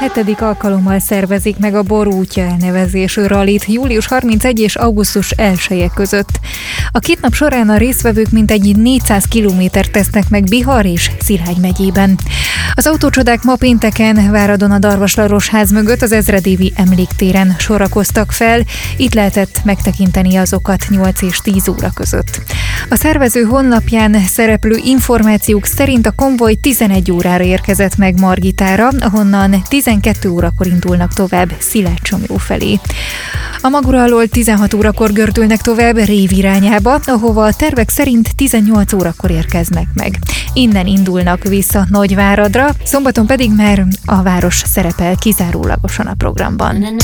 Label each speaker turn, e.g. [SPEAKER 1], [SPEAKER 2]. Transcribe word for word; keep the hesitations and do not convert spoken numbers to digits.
[SPEAKER 1] hetedik alkalommal szervezik meg a Bor útja elnevezésű rallit július harmincegyedike és augusztus elseje között. A két nap során a résztvevők mintegy négyszáz kilométert tesznek meg Bihar és Szilágy megyében. Az autócsodák ma pénteken Váradon a Darvas-Larosház mögött az Ezredévi Emléktéren sorakoztak fel, itt lehetett megtekinteni azokat nyolc és tíz óra között. A szervező honlapján szereplő információk szerint a konvoj tizenegy órára érkezett meg Margitára, ahonnan tizenkét órakor indulnak tovább Szilágycsomó felé. A Magura alól tizenhat órakor gördülnek tovább Rév irányába, ahova a tervek szerint tizennyolc órakor érkeznek meg. Innen indulnak vissza Nagyváradra, szombaton pedig már a város szerepel kizárólagosan a programban.